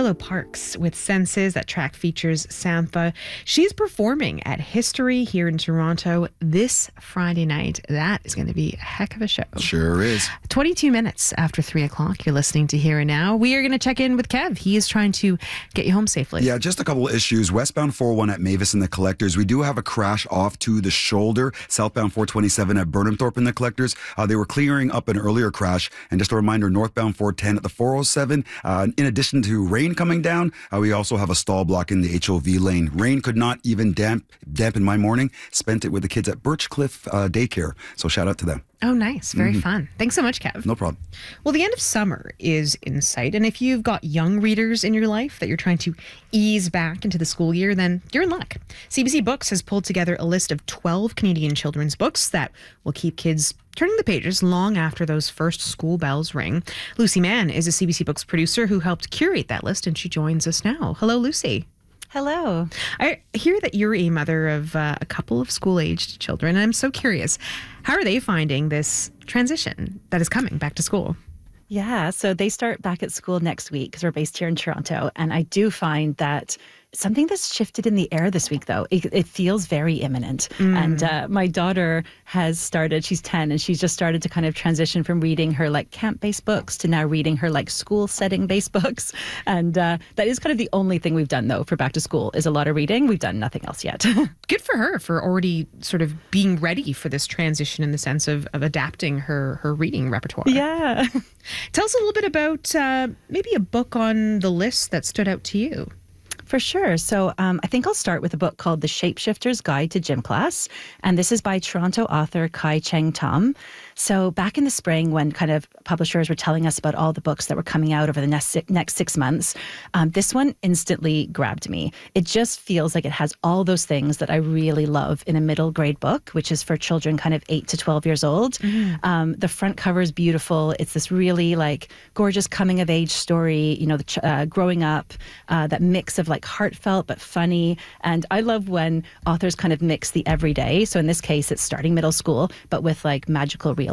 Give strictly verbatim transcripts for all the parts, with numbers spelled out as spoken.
Willow Parks with Senses. That track features Sampha. She's performing at History here in Toronto this Friday night. That is going to be a heck of a show. Sure is. twenty-two minutes after three o'clock. You're listening to Here and Now. We are going to check in with Kev. He is trying to get you home safely. Yeah, just a couple of issues. Westbound four oh one at Mavis and the Collectors. We do have a crash off to the shoulder. Southbound four twenty-seven at Burnhamthorpe and the Collectors. Uh, they were clearing up an earlier crash. And just a reminder, northbound four ten at the four oh seven. Uh, in addition to rain coming down, uh, we also have a stall block in the H O V lane. Rain could not even damp, dampen my morning. Spent it with the kids at Birchcliff uh, Daycare. So shout out to them. Oh, nice. Very Mm-hmm. fun. Thanks so much, Kev. No problem. Well, the end of summer is in sight. And if you've got young readers in your life that you're trying to ease back into the school year, then you're in luck. C B C Books has pulled together a list of twelve Canadian children's books that will keep kids turning the pages long after those first school bells ring. Lucy Mann is a C B C Books producer who helped curate that list, and she joins us now. Hello, Lucy. Hello. I hear that you're a mother of uh, a couple of school-aged children, and I'm so curious, how are they finding this transition that is coming back to school? Yeah, so they start back at school next week because we're based here in Toronto. And I do find that something that's shifted in the air this week, though, it, it feels very imminent. Mm. And uh, my daughter has started, she's ten, and she's just started to kind of transition from reading her like camp-based books to now reading her like school setting-based books. And uh, that is kind of the only thing we've done, though, for back to school is a lot of reading. We've done nothing else yet. Good for her for already sort of being ready for this transition in the sense of, of adapting her, her reading repertoire. Yeah. Tell us a little bit about uh, maybe a book on the list that stood out to you. For sure. So um, I think I'll start with a book called The Shapeshifter's Guide to Gym Class. And this is by Toronto author Kai Cheng Tom. So back in the spring, when kind of publishers were telling us about all the books that were coming out over the next six, next six months, um, this one instantly grabbed me. It just feels like it has all those things that I really love in a middle grade book, which is for children kind of eight to twelve years old. Mm. Um, the front cover is beautiful. It's this really like gorgeous coming of age story, you know, the ch- uh, growing up, uh, that mix of like heartfelt but funny. And I love when authors kind of mix the everyday. So in this case, it's starting middle school, but with like magical realism.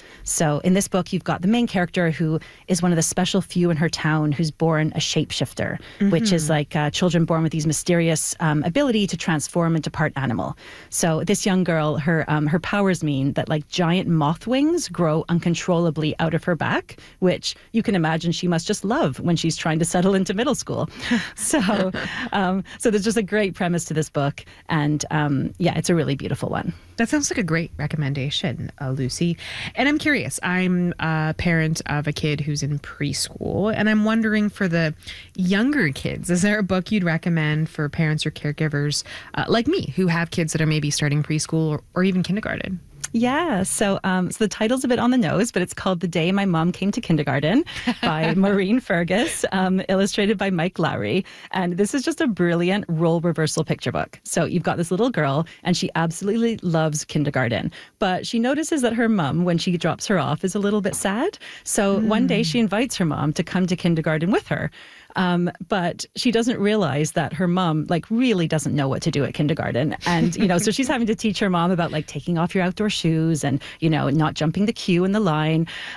So in this book, you've got the main character who is one of the special few in her town who's born a shapeshifter, mm-hmm. which is like uh, children born with these mysterious um, ability to transform into part animal. So this young girl, her um, her powers mean that like giant moth wings grow uncontrollably out of her back, which you can imagine she must just love when she's trying to settle into middle school. So, um, so there's just a great premise to this book, and um, yeah, it's a really beautiful one. That sounds like a great recommendation, uh, Lucy. And I'm curious, I'm a parent of a kid who's in preschool, and I'm wondering for the younger kids, is there a book you'd recommend for parents or caregivers uh, like me who have kids that are maybe starting preschool or, or even kindergarten? Yeah, so um, so the title's a bit on the nose, but it's called The Day My Mom Came to Kindergarten by Maureen Fergus, um, illustrated by Mike Lowry. And this is just a brilliant role reversal picture book. So you've got this little girl, and she absolutely loves kindergarten. But she notices that her mom, when she drops her off, is a little bit sad. So mm. one day she invites her mom to come to kindergarten with her. Um, but she doesn't realize that her mom like really doesn't know what to do at kindergarten. And, you know, so she's having to teach her mom about like taking off your outdoor shoes and, you know, not jumping the queue in the line.